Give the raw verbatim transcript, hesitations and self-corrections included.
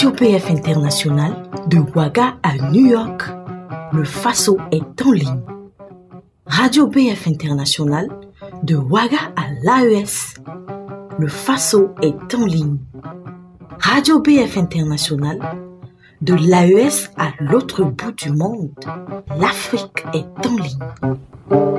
Radio B F International, de Ouaga à New York, le Faso est en ligne. Radio B F International, de Ouaga à l'A E S, le Faso est en ligne. Radio B F International, de l'A E S à l'autre bout du monde, l'Afrique est en ligne.